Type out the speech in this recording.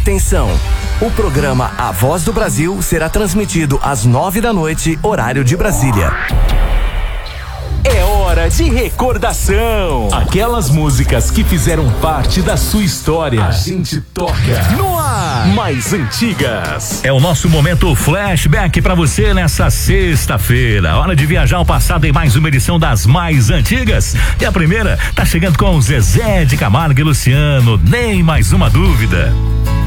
Atenção! O programa A Voz do Brasil será transmitido às 9 da noite, horário de Brasília. É hora de recordação. Aquelas músicas que fizeram parte da sua história. A gente toca no ar. Mais antigas. É o nosso momento flashback pra você nessa sexta-feira. Hora de viajar ao passado em mais uma edição das mais antigas. E a primeira tá chegando com Zezé de Camargo e Luciano. Nem mais uma dúvida.